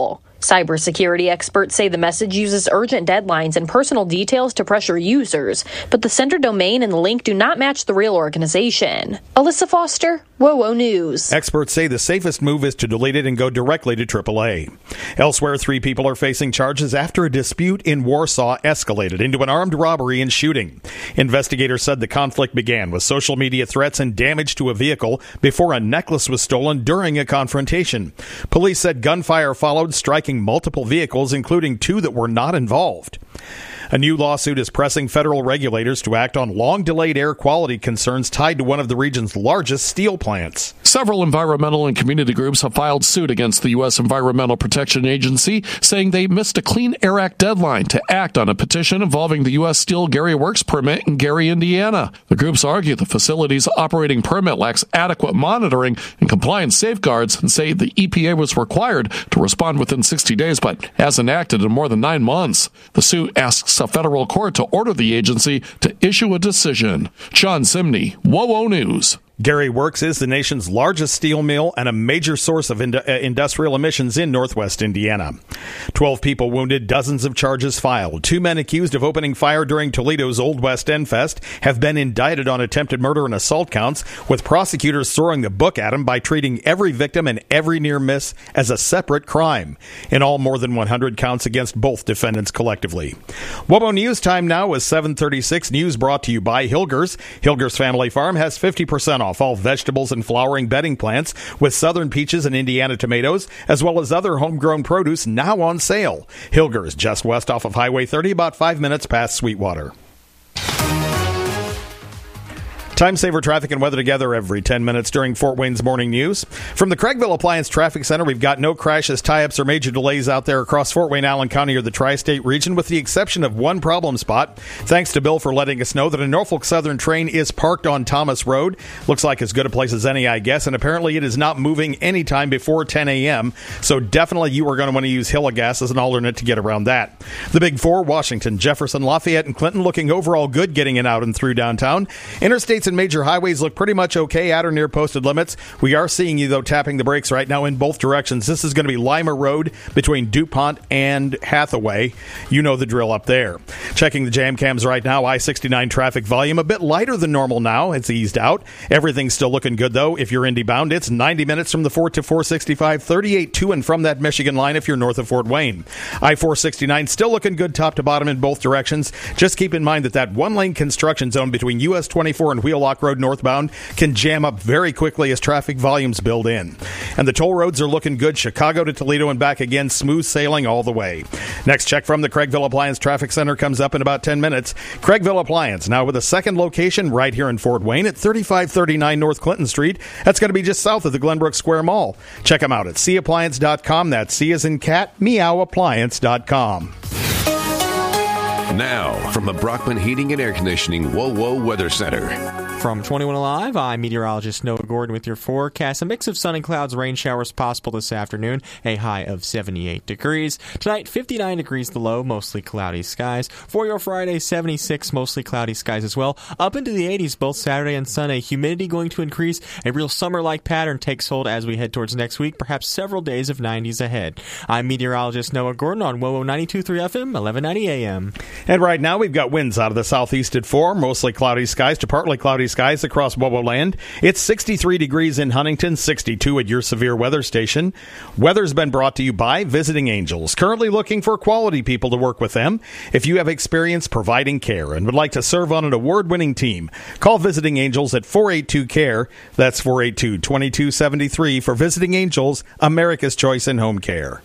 Cybersecurity experts say the message uses urgent deadlines and personal details to pressure users, but the sender domain and the link do not match the real organization. Alyssa Foster, WOWO News. Experts say the safest move is to delete it and go directly to triple A. Elsewhere, three people are facing charges after a dispute in Warsaw escalated into an armed robbery and shooting. Investigators said the conflict began with social media threats and damage to a vehicle before a necklace was stolen during a confrontation. Police said gunfire followed, striking multiple vehicles, including two that were not involved. A new lawsuit is pressing federal regulators to act on long-delayed air quality concerns tied to one of the region's largest steel plants. Several environmental and community groups have filed suit against the U S Environmental Protection Agency, saying they missed a Clean Air Act deadline to act on a petition involving the U S Steel Gary Works permit in Gary, Indiana. The groups argue the facility's operating permit lacks adequate monitoring and compliance safeguards and say the E P A was required to respond within sixty days but hasn't acted in more than nine months. The suit asks a federal court to order the agency to issue a decision. John Simney, WOWO News. Gary Works is the nation's largest steel mill and a major source of ind- uh, industrial emissions in northwest Indiana. Twelve people wounded, dozens of charges filed. Two men accused of opening fire during Toledo's Old West End Fest have been indicted on attempted murder and assault counts, with prosecutors throwing the book at them by treating every victim and every near miss as a separate crime. In all, more than one hundred counts against both defendants collectively. WOWO News time now is seven thirty-six. News brought to you by Hilgers. Hilgers Family Farm has fifty percent off all vegetables and flowering bedding plants with southern peaches and Indiana tomatoes, as well as other homegrown produce now on sale. Hilgers, just west off of Highway thirty, about five minutes past Sweetwater. Time saver traffic and weather together every ten minutes during Fort Wayne's Morning News. From the Craigville Appliance Traffic Center, we've got no crashes, tie-ups, or major delays out there across Fort Wayne, Allen County, or the tri-state region, with the exception of one problem spot. Thanks to Bill for letting us know that a Norfolk Southern train is parked on Thomas Road. Looks like as good a place as any, I guess, and apparently it is not moving anytime before ten a.m., so definitely you are going to want to use Hillegas as an alternate to get around that. The Big Four, Washington, Jefferson, Lafayette, and Clinton, looking overall good getting it out and through downtown. Interstates and major highways look pretty much okay at or near posted limits. We are seeing you, though, tapping the brakes right now in both directions. This is going to be Lima Road between DuPont and Hathaway. You know the drill up there. Checking the jam cams right now, I sixty-nine traffic volume a bit lighter than normal now. It's eased out. Everything's still looking good, though. If you're Indy bound, it's ninety minutes from the Fort to four sixty-five, thirty-eight to and from that Michigan line if you're north of Fort Wayne. I four sixty-nine still looking good top to bottom in both directions. Just keep in mind that that one-lane construction zone between U S twenty-four and Wheelock Road northbound can jam up very quickly as traffic volumes build in. And the toll roads are looking good. Chicago to Toledo and back again, smooth sailing all the way. Next check from the Craigville Appliance Traffic Center comes up in about ten minutes. Craigville Appliance, now with a second location right here in Fort Wayne at thirty-five thirty-nine North Clinton Street. That's going to be just south of the Glenbrook Square Mall. Check them out at c appliance dot com. That's C as in cat, meow appliance dot com. Now, from the Brockman Heating and Air Conditioning WOWO Weather Center. From twenty-one Alive, I'm meteorologist Noah Gordon with your forecast. A mix of sun and clouds, rain showers possible this afternoon, a high of seventy-eight degrees. Tonight, fifty-nine degrees the low, mostly cloudy skies. For your Friday, seventy-six, mostly cloudy skies as well. Up into the eighties both Saturday and Sunday. Humidity going to increase. A real summer-like pattern takes hold as we head towards next week, perhaps several days of nineties ahead. I'm meteorologist Noah Gordon on WOWO ninety-two point three F M, eleven ninety A M. And right now, we've got winds out of the southeast at four, mostly cloudy skies to partly cloudy skies across WOWO land. It's sixty-three degrees in Huntington, sixty-two at your severe weather station. Weather's been brought to you by Visiting Angels, currently looking for quality people to work with them. If you have experience providing care and would like to serve on an award-winning team, call Visiting Angels at four eight two C A R E. That's four eight two, two two seven three for Visiting Angels, America's choice in home care.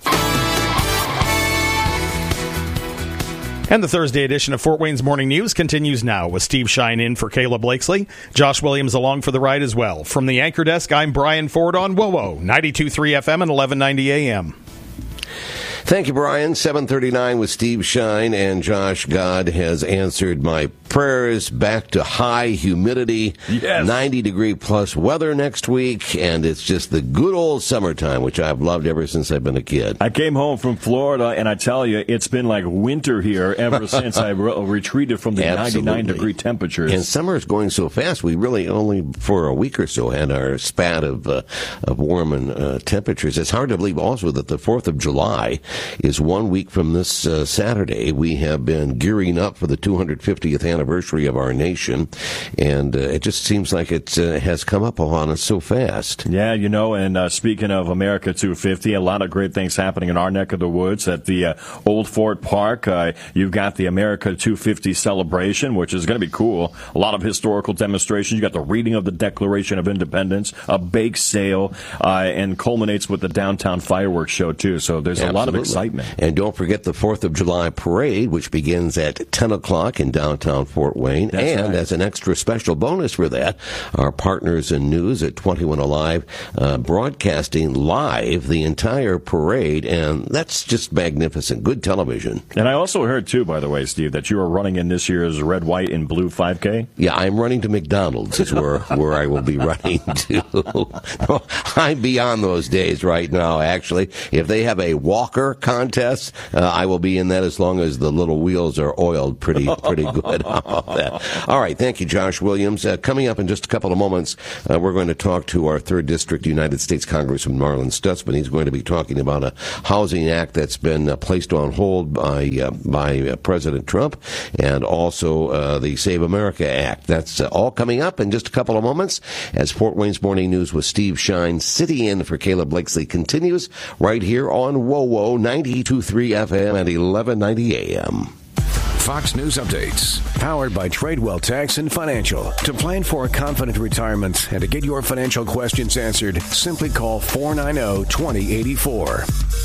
And the Thursday edition of Fort Wayne's Morning News continues now with Steve Shine in for Kayla Blakesley. Josh Williams along for the ride as well. From the anchor desk, I'm Brian Ford on WOWO, ninety-two point three F M and eleven ninety A M. Thank you, Brian. seven thirty-nine with Steve Shine, and Josh, God has answered my prayers. Back to high humidity, yes. ninety degree plus weather next week, and it's just the good old summertime, which I've loved ever since I've been a kid. I came home from Florida, and I tell you, it's been like winter here ever since I re- retreated from the ninety-nine degree temperatures. And summer is going so fast. We really only for a week or so had our spat of uh, of warm and uh, temperatures. It's hard to believe also that the fourth of July is one week from this uh, Saturday. We have been gearing up for the two hundred fiftieth anniversary of our nation, and uh, it just seems like it uh, has come up on us so fast. Yeah, you know, and uh, speaking of America two fifty, a lot of great things happening in our neck of the woods at the uh, Old Fort Park. Uh, you've got the America two fifty celebration, which is going to be cool. A lot of historical demonstrations. You got the reading of the Declaration of Independence, a bake sale, uh, and culminates with the downtown fireworks show, too. So there's Absolutely. a lot of excitement. And don't forget the fourth of July parade, which begins at ten o'clock in downtown Fort Wayne. That's and right. as an extra special bonus for that, our partners in news at twenty-one Alive uh, broadcasting live the entire parade, and that's just magnificent. Good television. And I also heard, too, by the way, Steve, that you are running in this year's red, white, and blue five K. Yeah, I'm running to McDonald's is where, where I will be running to. I'm beyond those days right now, actually. If they have a walker contest, uh, I will be in that as long as the little wheels are oiled pretty pretty good. How about that? All right, thank you, Josh Williams. Uh, coming up in just a couple of moments, uh, we're going to talk to our third District United States Congressman Marlin Stutzman. He's going to be talking about a housing act that's been uh, placed on hold by, uh, by uh, President Trump, and also uh, the Save America Act. That's uh, all coming up in just a couple of moments as Fort Wayne's Morning News with Steve Shine sitting in for Caleb Blakesley continues right here on W O W O ninety-two point three F M at eleven ninety A M. Fox News Updates, powered by Tradewell Tax and Financial. To plan for a confident retirement and to get your financial questions answered, simply call four nine zero, two zero eight four.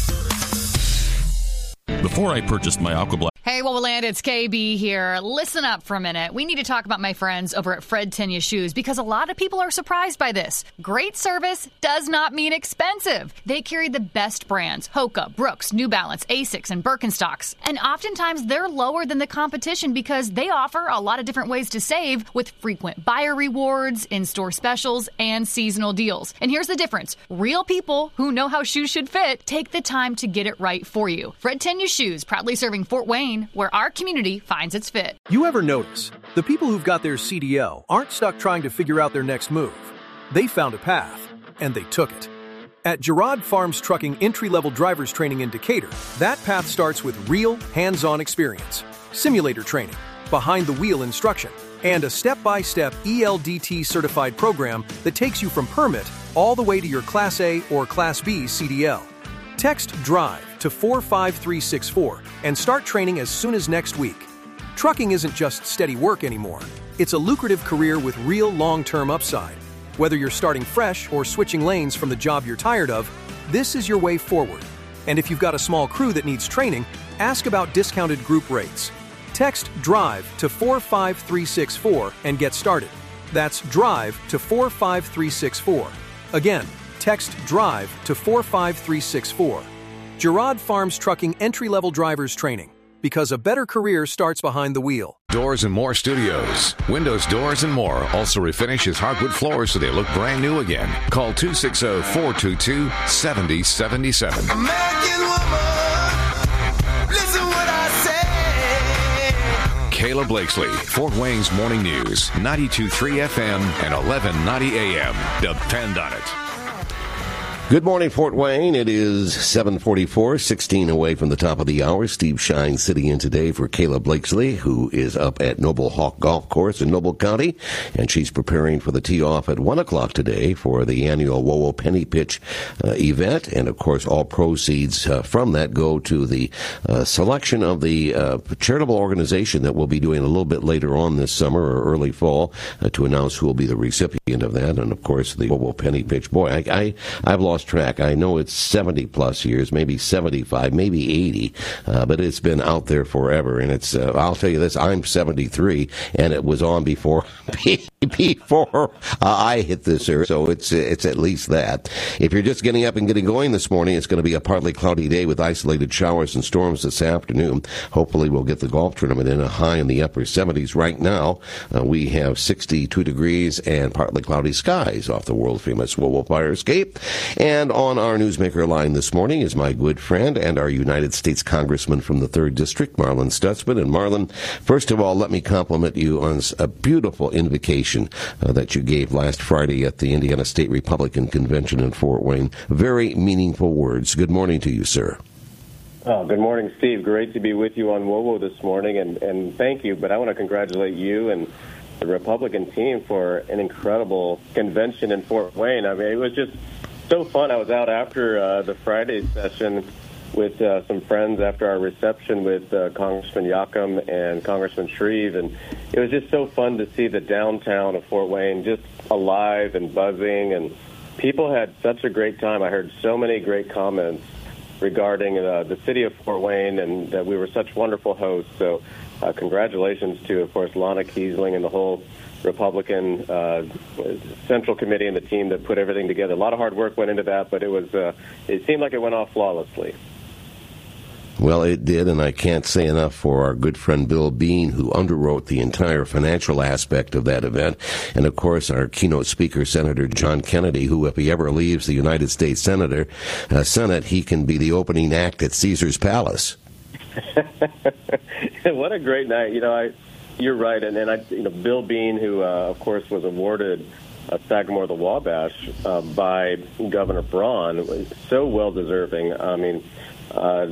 Before I purchased my Aqua Hey, Wowoland, it's K B here. Listen up for a minute. We need to talk about my friends over at Fred Tenya Shoes because a lot of people are surprised by this. Great service does not mean expensive. They carry the best brands, Hoka, Brooks, New Balance, Asics, and Birkenstocks. And oftentimes they're lower than the competition because they offer a lot of different ways to save with frequent buyer rewards, in-store specials, and seasonal deals. And here's the difference. Real people who know how shoes should fit take the time to get it right for you. Fred Tenya Shoes, proudly serving Fort Wayne, where our community finds its fit. You ever notice the people who've got their C D L aren't stuck trying to figure out their next move? They found a path, and they took it. At Gerard Farms Trucking entry-level driver's training in Decatur, that path starts with real, hands-on experience, simulator training, behind-the-wheel instruction, and a step-by-step E L D T certified program that takes you from permit all the way to your Class A or Class B C D L. Text DRIVE to four five three six four and start training as soon as next week. Trucking isn't just steady work anymore. It's a lucrative career with real long-term upside. Whether you're starting fresh or switching lanes from the job you're tired of, this is your way forward. And if you've got a small crew that needs training, ask about discounted group rates. Text DRIVE to four five three six four and get started. That's DRIVE to four five three six four. Again, text DRIVE to four five three six four. Gerard Farms Trucking entry-level drivers training, because a better career starts behind the wheel. Doors and More Studios. Windows, doors, and more. Also refinishes hardwood floors so they look brand new again. Call two six zero, four two two, seven zero seven seven. American woman, listen what I say. Caleb Blakesley, Fort Wayne's Morning News, ninety-two point three F M and eleven ninety A M. Depend on it. Good morning, Fort Wayne. It is seven forty-four, sixteen away from the top of the hour. Steve Shine sitting in today for Caleb Blakesley, who is up at Noble Hawk Golf Course in Noble County, and she's preparing for the tee-off at one o'clock today for the annual W O W O Penny Pitch uh, event. And, of course, all proceeds uh, from that go to the uh, selection of the uh, charitable organization that we'll be doing a little bit later on this summer or early fall uh, to announce who will be the recipient of that. And, of course, the W O W O Penny Pitch. Boy, I, I, I've lost track. I know it's seventy plus years, maybe seventy-five, maybe eighty, uh, but it's been out there forever. And it's, uh, I'll tell you this, I'm seventy-three, and it was on before, before uh, I hit this earth. So it's, it's at least that. If you're just getting up and getting going this morning, it's going to be a partly cloudy day with isolated showers and storms this afternoon. Hopefully we'll get the golf tournament in a high in the upper seventies. Right now, uh, we have sixty-two degrees and partly cloudy skies off the world famous W O W O Fire Escape. And on our newsmaker line this morning is my good friend and our United States Congressman from the third District, Marlin Stutzman. And Marlin, first of all, let me compliment you on a beautiful invocation uh, that you gave last Friday at the Indiana State Republican Convention in Fort Wayne. Very meaningful words. Good morning to you, sir. Oh, good morning, Steve. Great to be with you on WOWO this morning, and, and thank you. But I want to congratulate you and the Republican team for an incredible convention in Fort Wayne. I mean, it was just so fun. I was out after uh, the Friday session with uh, some friends after our reception with uh, Congressman Yakam and Congressman Shreve, and it was just so fun to see the downtown of Fort Wayne just alive and buzzing, and people had such a great time. I heard so many great comments regarding uh, the city of Fort Wayne, and that we were such wonderful hosts. So uh, congratulations to, of course, Lana Kiesling and the whole Republican uh, Central Committee and the team that put everything together. A lot of hard work went into that, but it was uh, it seemed like it went off flawlessly. Well, it did, and I can't say enough for our good friend Bill Bean, who underwrote the entire financial aspect of that event. And, of course, our keynote speaker, Senator John Kennedy, who, if he ever leaves the United States Senator, uh, Senate, he can be the opening act at Caesar's Palace. What a great night. You know, I, you're right. And, and I, you know, Bill Bean, who, uh, of course, was awarded uh, Sagamore the Wabash uh, by Governor Braun, was so well-deserving. I mean, Uh,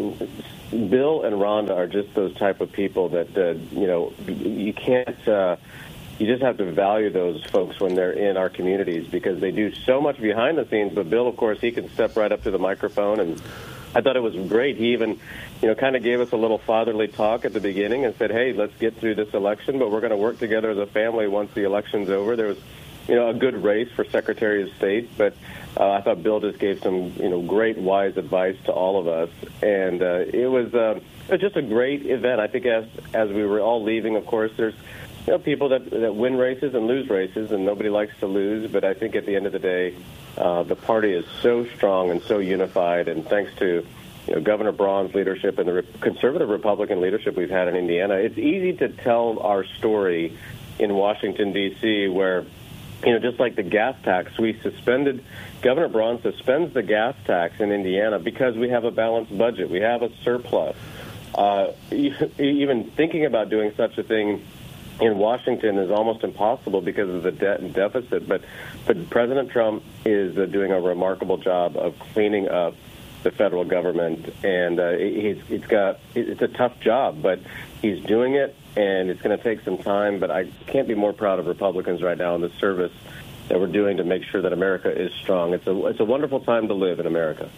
Bill and Rhonda are just those type of people that, uh, you know, you can't, uh, you just have to value those folks when they're in our communities, because they do so much behind the scenes. But Bill, of course, he can step right up to the microphone, and I thought it was great. He even, you know, kind of gave us a little fatherly talk at the beginning and said, hey, let's get through this election, but we're going to work together as a family once the election's over. There was, you know, a good race for Secretary of State, but uh, I thought Bill just gave some, you know, great, wise advice to all of us, and uh, it was uh, it was just a great event. I think as as we were all leaving, of course, there's, you know, people that that win races and lose races, and nobody likes to lose, but I think at the end of the day, uh, the party is so strong and so unified, and thanks to, you know, Governor Braun's leadership and the re- conservative Republican leadership we've had in Indiana, it's easy to tell our story in Washington, D C, where, you know, just like the gas tax, we suspended, Governor Braun suspends the gas tax in Indiana because we have a balanced budget. We have a surplus. Uh, even thinking about doing such a thing in Washington is almost impossible because of the debt and deficit. But, but President Trump is uh, doing a remarkable job of cleaning up the federal government, and uh, he's, it's got it's a tough job, but he's doing it, and it's going to take some time. But I can't be more proud of Republicans right now in the service that we're doing to make sure that America is strong. It's a it's a wonderful time to live in America.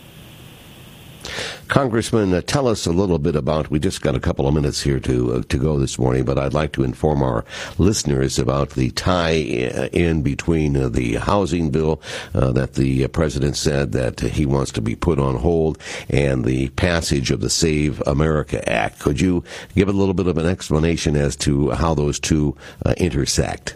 Congressman, uh, tell us a little bit about, we just got a couple of minutes here to uh, to go this morning, but I'd like to inform our listeners about the tie-in between uh, the housing bill uh, that the uh, president said that uh, he wants to be put on hold and the passage of the Save America Act. Could you give a little bit of an explanation as to how those two uh, intersect?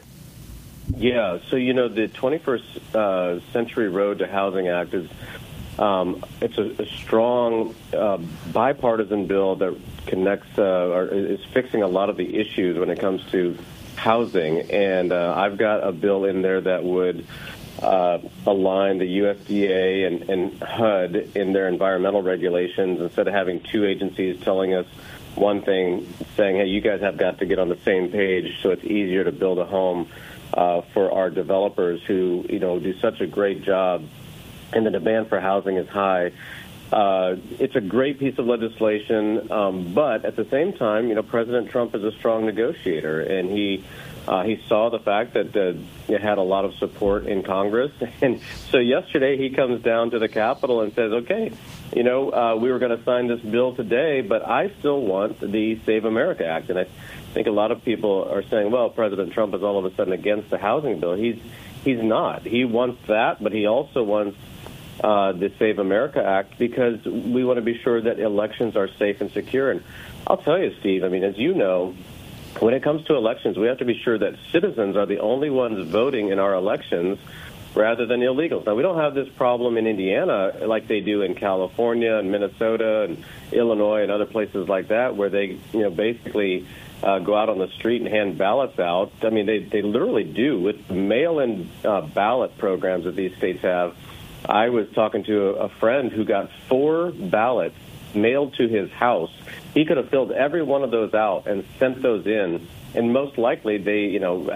Yeah, so, you know, the twenty-first uh, Century Road to Housing Act is Um, it's a, a strong uh, bipartisan bill that connects, uh, or is fixing a lot of the issues when it comes to housing. And uh, I've got a bill in there that would uh, align the U S D A and, and H U D in their environmental regulations. Instead of having two agencies telling us one thing, saying, hey, you guys have got to get on the same page so it's easier to build a home uh, for our developers who, you know, do such a great job, and the demand for housing is high. Uh, it's a great piece of legislation, um, but at the same time, you know, President Trump is a strong negotiator, and he uh, he saw the fact that uh, it had a lot of support in Congress. And so yesterday he comes down to the Capitol and says, okay, you know, uh, we were going to sign this bill today, but I still want the Save America Act. And I think a lot of people are saying, well, President Trump is all of a sudden against the housing bill. He's he's not. He wants that, but he also wants Uh, the Save America Act, because we want to be sure that elections are safe and secure. And I'll tell you, Steve, I mean, as you know, when it comes to elections, we have to be sure that citizens are the only ones voting in our elections rather than illegals. Now, we don't have this problem in Indiana like they do in California and Minnesota and Illinois and other places like that, where they, you know, basically uh, go out on the street and hand ballots out. I mean, they, they literally do with mail-in uh, ballot programs that these states have. I was talking to a friend who got four ballots mailed to his house. He could have filled every one of those out and sent those in, and most likely they, you know,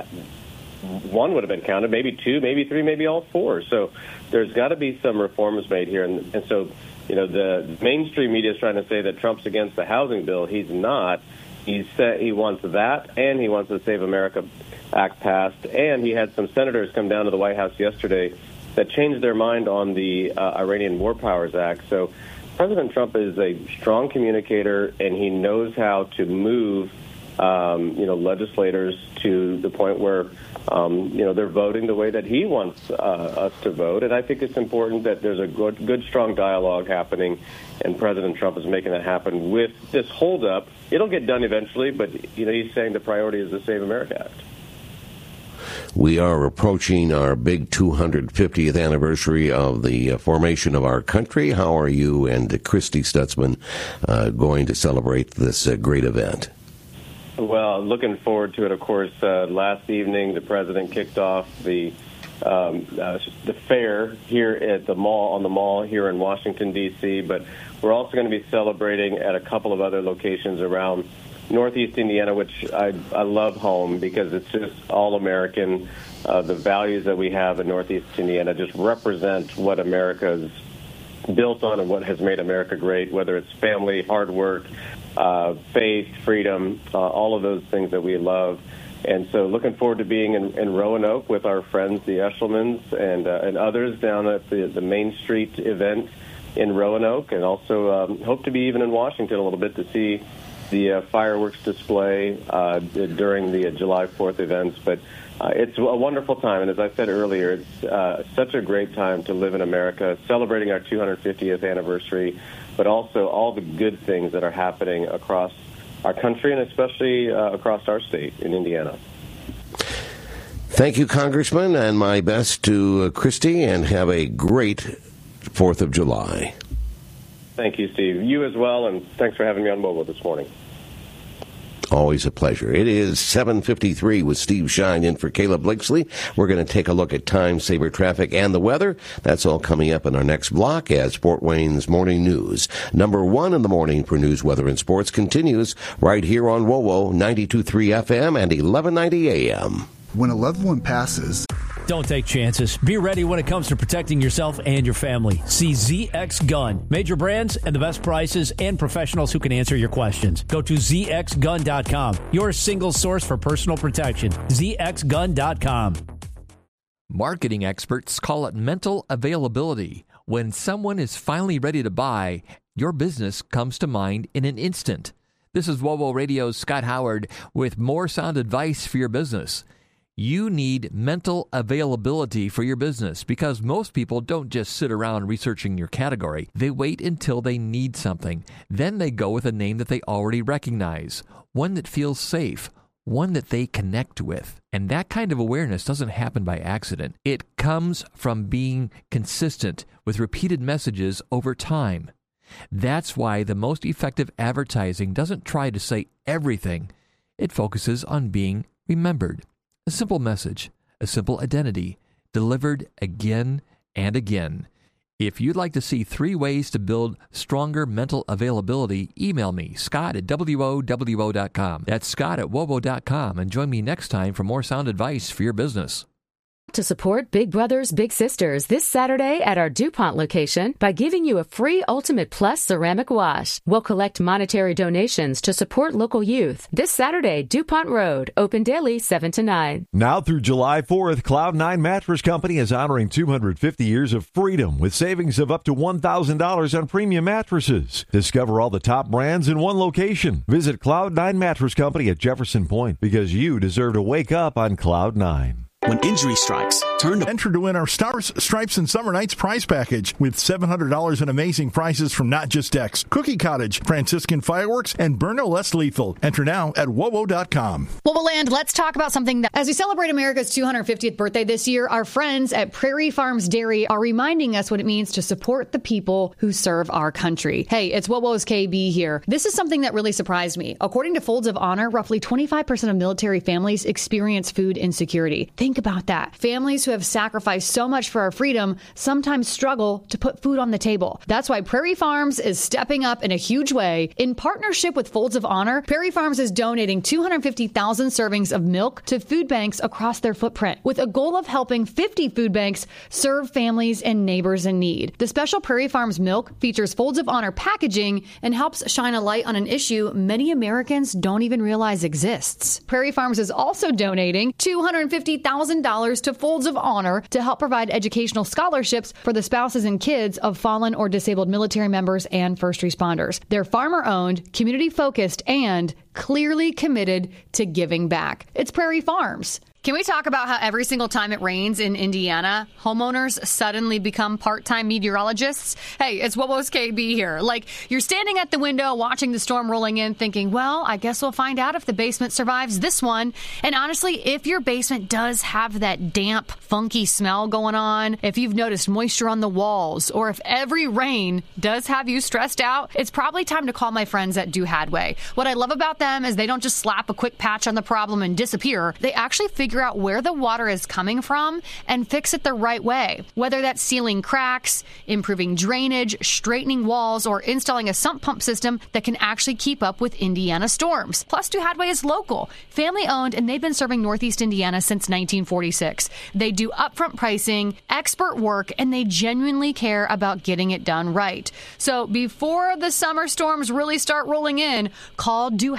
one would have been counted, maybe two, maybe three, maybe all four. So there's got to be some reforms made here, and, and so you know, the mainstream media is trying to say that Trump's against the housing bill. He's not. He said he wants that, and he wants the Save America Act passed, and he had some senators come down to the White House yesterday that changed their mind on the uh, Iranian War Powers Act. So President Trump is a strong communicator, and he knows how to move, um, you know, legislators to the point where, um, you know, they're voting the way that he wants uh, us to vote. And I think it's important that there's a good, good, strong dialogue happening, and President Trump is making that happen with this holdup. It'll get done eventually, but, you know, he's saying the priority is the Save America Act. We are approaching our big two hundred fiftieth anniversary of the uh, formation of our country. How are you and Christy Stutzman uh, going to celebrate this uh, great event? Well, looking forward to it, of course. Uh, last evening, the president kicked off the um, uh, the fair here at the mall, on the mall here in Washington, D C, but we're also going to be celebrating at a couple of other locations around Northeast Indiana, which I, I love home because it's just all American. Uh, the values that we have in Northeast Indiana just represent what America's built on and what has made America great, whether it's family, hard work, uh, faith, freedom, uh, all of those things that we love. And so looking forward to being in, in Roanoke with our friends, the Eshelmans, and, uh, and others down at the, the Main Street event in Roanoke, and also um, hope to be even in Washington a little bit to see the uh, fireworks display uh, during the uh, July fourth events. But uh, it's a wonderful time, and as I said earlier, it's uh, such a great time to live in America, celebrating our two hundred fiftieth anniversary, but also all the good things that are happening across our country and especially uh, across our state in Indiana. Thank you, Congressman, and my best to uh, Christy, and have a great fourth of July. Thank you, Steve. You as well, and thanks for having me on mobile this morning. Always a pleasure. It is seven fifty-three with Steve Shine in for Caleb Blakeslee. We're going to take a look at time saver traffic and the weather. That's all coming up in our next block as Fort Wayne's Morning News. Number one in the morning for news, weather, and sports continues right here on W O W O ninety-two point three F M and eleven ninety A M. When a loved one passes, don't take chances. Be ready when it comes to protecting yourself and your family. See Z X Gun. Major brands and the best prices and professionals who can answer your questions. Go to Z X gun dot com. Your single source for personal protection. Z X gun dot com. Marketing experts call it mental availability. When someone is finally ready to buy, your business comes to mind in an instant. This is W O W O Radio's Scott Howard with more sound advice for your business. You need mental availability for your business because most people don't just sit around researching your category. They wait until they need something. Then they go with a name that they already recognize, one that feels safe, one that they connect with. And that kind of awareness doesn't happen by accident. It comes from being consistent with repeated messages over time. That's why the most effective advertising doesn't try to say everything. It focuses on being remembered. A simple message, a simple identity, delivered again and again. If you'd like to see three ways to build stronger mental availability, email me, Scott at W O W O dot com. That's Scott at W O W O dot com, and join me next time for more sound advice for your business. To support Big Brothers Big Sisters this Saturday at our DuPont location by giving you a free Ultimate Plus ceramic wash. We'll collect monetary donations to support local youth. This Saturday, DuPont Road, open daily seven to nine. Now through July fourth, Cloud nine Mattress Company is honoring two hundred fifty years of freedom with savings of up to one thousand dollars on premium mattresses. Discover all the top brands in one location. Visit Cloud nine Mattress Company at Jefferson Point because you deserve to wake up on Cloud nine. When injury strikes, turn to... Enter to win our Stars, Stripes, and Summer Nights prize package with seven hundred dollars in amazing prizes from Not Just X, Cookie Cottage, Franciscan Fireworks, and Burn No Less Lethal. Enter now at W O W O dot com. Well, Land, let's talk about something that, as we celebrate America's two hundred fiftieth birthday this year, our friends at Prairie Farms Dairy are reminding us what it means to support the people who serve our country. Hey, it's W O W O's K B here. This is something that really surprised me. According to Folds of Honor, roughly twenty-five percent of military families experience food insecurity. Think about that. Families who who have sacrificed so much for our freedom sometimes struggle to put food on the table. That's why Prairie Farms is stepping up in a huge way. In partnership with Folds of Honor, Prairie Farms is donating two hundred fifty thousand servings of milk to food banks across their footprint, with a goal of helping fifty food banks serve families and neighbors in need. The special Prairie Farms milk features Folds of Honor packaging and helps shine a light on an issue many Americans don't even realize exists. Prairie Farms is also donating two hundred fifty thousand dollars to Folds of Honor to help provide educational scholarships for the spouses and kids of fallen or disabled military members and first responders. They're farmer-owned, community-focused, and clearly committed to giving back. It's Prairie Farms. Can we talk about how every single time it rains in Indiana, homeowners suddenly become part-time meteorologists? Hey, it's Wowo's K B here. Like, you're standing at the window watching the storm rolling in thinking, well, I guess we'll find out if the basement survives this one. And honestly, if your basement does have that damp, funky smell going on, if you've noticed moisture on the walls, or if every rain does have you stressed out, it's probably time to call my friends at Do Hadway. What I love about them is they don't just slap a quick patch on the problem and disappear. They actually figure Figure out where the water is coming from and fix it the right way. Whether that's sealing cracks, improving drainage, straightening walls, or installing a sump pump system that can actually keep up with Indiana storms. Plus, Do Hadway is local, family owned, and they've been serving Northeast Indiana since nineteen forty-six. They do upfront pricing, expert work, and they genuinely care about getting it done right. So before the summer storms really start rolling in, call Do